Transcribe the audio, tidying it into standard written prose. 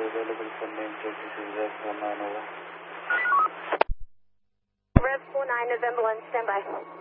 available for name check. This is Red 49 over. Red 49, November 1, standby.